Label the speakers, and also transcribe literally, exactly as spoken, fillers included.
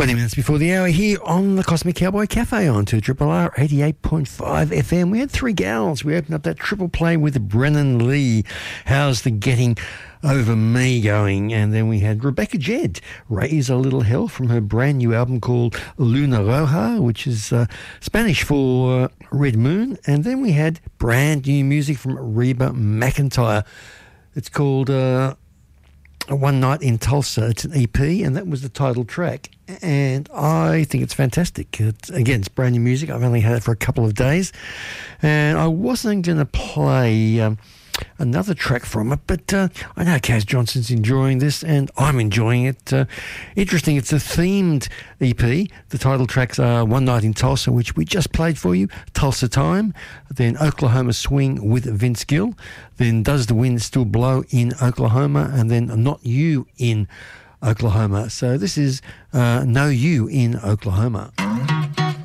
Speaker 1: twenty minutes before the hour here on the Cosmic Cowboy Cafe on to Triple R eighty-eight point five F M. We had three gals. We opened up that triple play with Brennan Lee. How's the Getting Over Me going? And then we had Rebecca Jedd, Raise a Little Hell, from her brand new album called Luna Roja, which is uh, Spanish for uh, Red Moon. And then we had brand new music from Reba McEntire. It's called Uh, One Night in Tulsa. It's an E P, and that was the title track. And I think it's fantastic. It's, again, it's brand new music. I've only had it for a couple of days, and I wasn't going to play um, another track from it, but uh, I know Kaz Johnson's enjoying this, and I'm enjoying it. Uh, interesting, it's a themed E P. The title tracks are One Night in Tulsa, which we just played for you, Tulsa Time, then Oklahoma Swing with Vince Gill, then Does the Wind Still Blow in Oklahoma, and then Not You in Oklahoma. So this is uh, No You in Oklahoma.